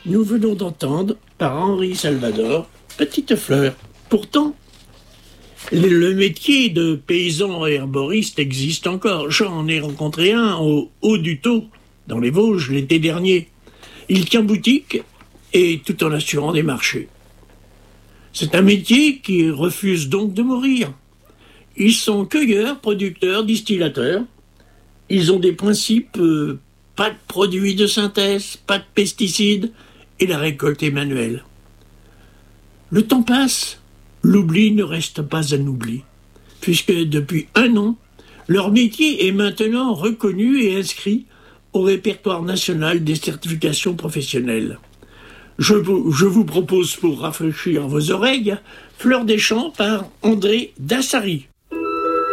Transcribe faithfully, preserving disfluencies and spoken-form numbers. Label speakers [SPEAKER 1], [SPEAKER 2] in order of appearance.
[SPEAKER 1] Nous venons d'entendre, par Henri Salvador, Petite fleur. Pourtant, le métier de paysan herboriste existe encore. J'en ai rencontré un au Haut du Taux, dans les Vosges, l'été dernier. Il tient boutique, et tout en assurant des marchés. C'est un métier qui refuse donc de mourir. Ils sont cueilleurs, producteurs, distillateurs. Ils ont des principes, euh, pas de produits de synthèse, pas de pesticides, et la récolte est manuelle. Le temps passe, l'oubli ne reste pas un oubli, puisque depuis un an, leur métier est maintenant reconnu et inscrit au répertoire national des certifications professionnelles. Je vous, je vous propose pour rafraîchir vos oreilles Fleur des Champs par André Dassary.